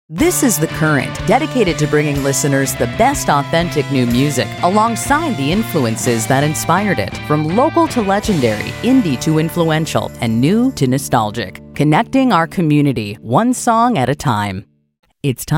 This is The Current, dedicated to bringing listeners the best authentic new music alongside the influences that inspired it. From local to legendary, indie to influential, and new to nostalgic. Connecting our community, one song at a time. It's time